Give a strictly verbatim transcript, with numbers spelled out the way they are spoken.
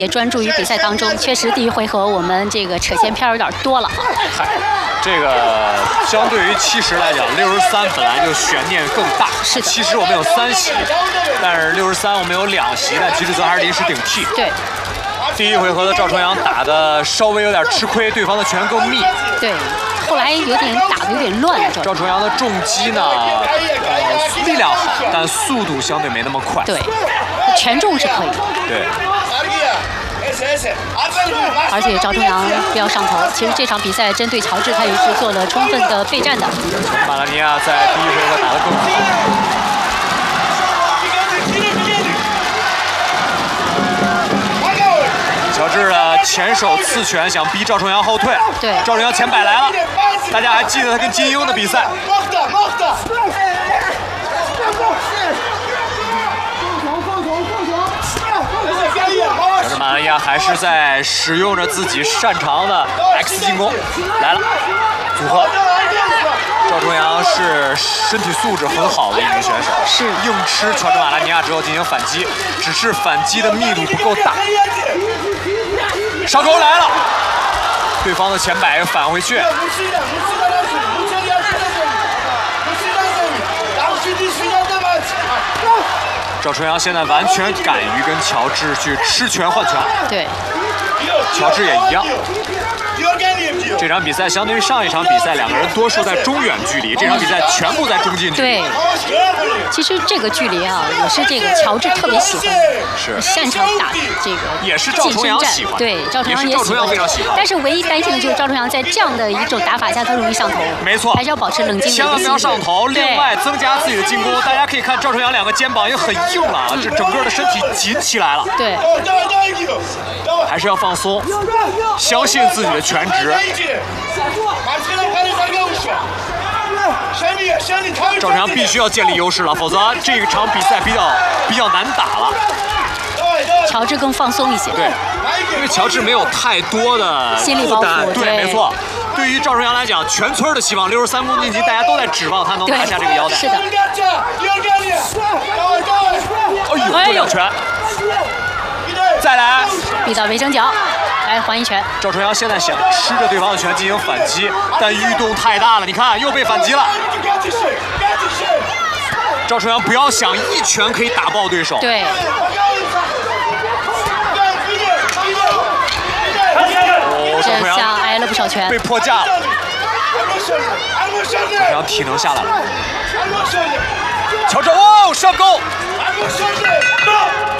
也专注于比赛当中。确实，第一回合我们这个扯闲篇有点多了。 嗨，这个相对于七十来讲，六十三本来就悬念更大。 是的， 七十我们有三席，但是六十三我们有两席，但菊池泽还是临时顶替。 对。 第一回合的赵重阳打的稍微有点吃亏，对方的拳更密。 对。后来有点打得有点乱。 赵重阳的重击呢，呃，力量好，但速度相对没那么快。 对。权重是可以的。 对。 而且赵重阳不要上头。其实这场比赛针对乔治，他也是做了充分的备战的。 马拉尼亚在第一回合打得更好。乔治的前手刺拳想逼赵重阳后退。 对。 赵重阳前摆来了，大家还记得他跟金英的比赛。乔治马拉尼亚还是在使用着自己擅长的 X 进攻，来了，组合。赵重阳是身体素质很好的一名选手， 是硬吃乔治马拉尼亚之后进行反击，只是反击的密度不够大。上勾来了，对方的前摆返回去。赵重阳现在完全敢于跟乔治去吃拳换拳。 对， 乔治也一样。这场比赛相对于上一场比赛，两个人多数在中远距离，这场比赛全部在中近距离。 对，其实这个距离啊，也是这个乔治特别喜欢， 是擅长打这个也是赵重阳喜欢， 对，赵重阳也喜欢，非常喜欢。 但是唯一担心的就是赵重阳在这样的一种打法下，他容易上头。 没错， 还是要保持冷静， 千万不要上头。另外，增加自己的进攻。大家可以看赵重阳两个肩膀也很硬了，这整个的身体紧起来了。 对， 还是要放松，相信自己的拳值。赵重阳必须要建立优势了，否则这场比赛比较比较难打了。 乔治更放松一些， 对，因为乔治没有太多的心理包袱， 对，没错。对于赵重阳来讲，全村的希望，六十三公斤级，大家都在指望他能拿下这个腰带。 是的。 哎呦，这两拳，再来， 逼到围整脚。来还一拳， 赵重阳现在想吃着对方的拳进行反击，但运动太大了，你看又被反击了。赵重阳不要想一拳可以打爆对手。 对。 哦，赵重阳挨了不少拳， 被迫架了。赵重阳体能下来了。乔治，哦，上勾。